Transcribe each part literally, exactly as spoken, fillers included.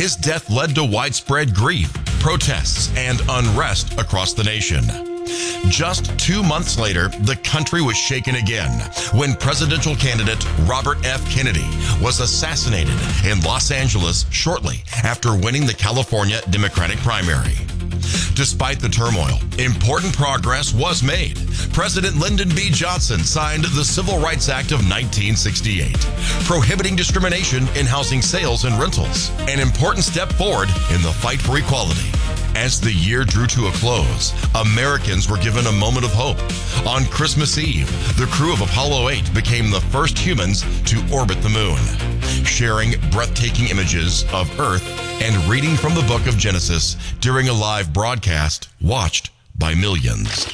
His death led to widespread grief, protests, and unrest across the nation. Just two months later, the country was shaken again when presidential candidate Robert F. Kennedy was assassinated in Los Angeles shortly after winning the California Democratic primary. Despite the turmoil, important progress was made. President Lyndon B. Johnson signed the Civil Rights Act of nineteen sixty-eight, prohibiting discrimination in housing sales and rentals, an important step forward in the fight for equality. As the year drew to a close, Americans were given a moment of hope. On Christmas Eve, the crew of Apollo eight became the first humans to orbit the moon, sharing breathtaking images of Earth and reading from the book of Genesis during a live broadcast watched by millions.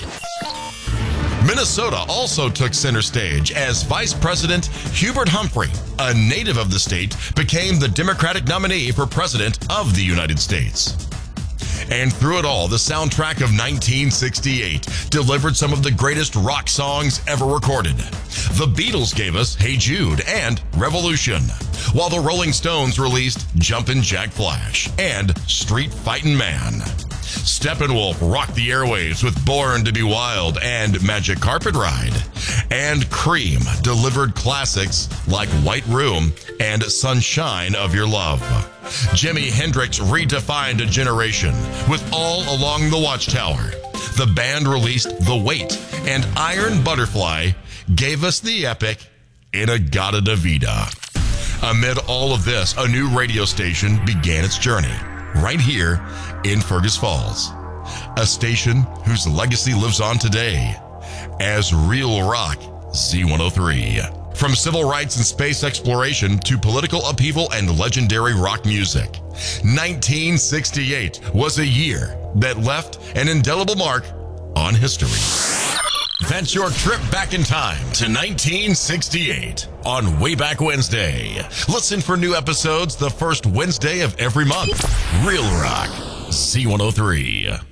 Minnesota also took center stage as Vice President Hubert Humphrey, a native of the state, became the Democratic nominee for President of the United States. And through it all, the soundtrack of nineteen sixty-eight delivered some of the greatest rock songs ever recorded. The Beatles gave us Hey Jude and Revolution, while the Rolling Stones released Jumpin' Jack Flash and Street Fightin' Man. Steppenwolf rocked the airwaves with Born to be Wild and Magic Carpet Ride. And Cream delivered classics like White Room and Sunshine of Your Love. Jimi Hendrix redefined a generation with All Along the Watchtower. The band released The Weight, and Iron Butterfly gave us the epic In-A-Gadda-Da-Vida. Amid all of this, a new radio station began its journey, right here in Fergus Falls. A station whose legacy lives on today as Real Rock Z one oh three. From civil rights and space exploration to political upheaval and legendary rock music, nineteen sixty-eight was a year that left an indelible mark on history. That's your trip back in time to nineteen sixty-eight on Wayback Wednesday. Listen for new episodes the first Wednesday of every month. Real Rock Z one oh three.